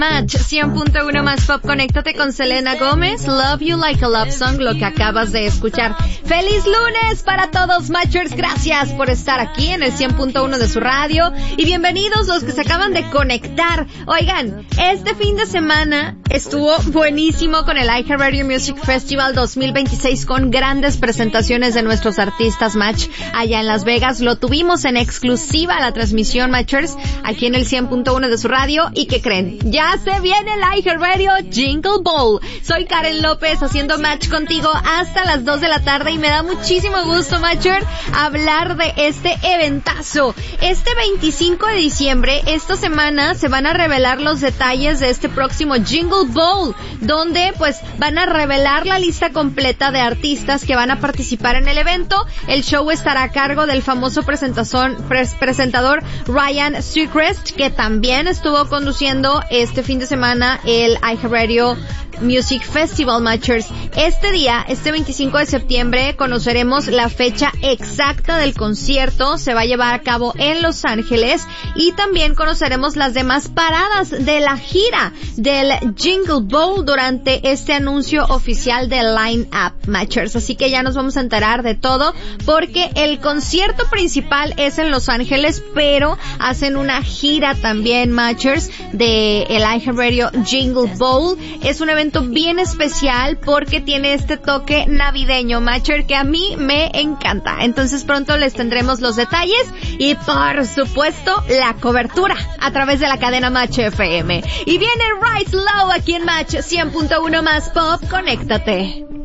Match 100.1 más pop, conéctate con Selena Gómez, Love You Like a Love Song, lo que acabas de escuchar. ¡Feliz lunes para todos, Matchers! Gracias por estar aquí en el 100.1 de su radio y bienvenidos los que se acaban de conectar. Oigan, este fin de semana estuvo buenísimo con el iHeartRadio Music Festival 2026 con grandes presentaciones de nuestros artistas Match allá en Las Vegas. Lo tuvimos en exclusiva la transmisión, Matchers, aquí en el 100.1 de su radio. ¿Y qué creen? Ya se viene el iHeartRadio Jingle Ball. Soy Karen López haciendo match contigo hasta las 2 de la tarde y me da muchísimo gusto, Matcher, hablar de este eventazo. Este 25 de diciembre, esta semana, se van a revelar los detalles de este próximo Jingle Ball, donde pues van a revelar la lista completa de artistas que van a participar en el evento. El show estará a cargo del famoso presentador Ryan Seacrest, que también estuvo conduciendo este fin de semana el iHeartRadio Music Festival, Matchers. Este día, este 25 de septiembre, conoceremos la fecha exacta del concierto. Se va a llevar a cabo en Los Ángeles y también conoceremos las demás paradas de la gira del Jingle Ball durante este anuncio oficial del line-up, Matchers. Así que ya nos vamos a enterar de todo porque el concierto principal es en Los Ángeles, pero hacen una gira también, Matchers, de el iHeartRadio Jingle Ball. Es un evento bien especial porque tiene este toque navideño, Matcher, que a mí me encanta. Entonces pronto les tendremos los detalles y por supuesto la cobertura a través de la cadena Match FM. Y viene Rise Low aquí en Match 100.1 más pop, conéctate.